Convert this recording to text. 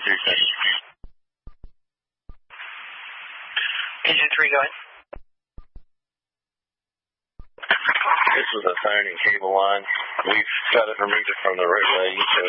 seconds. Engine 3 going. This was a phone and cable line. We've got it removed from the roadway, so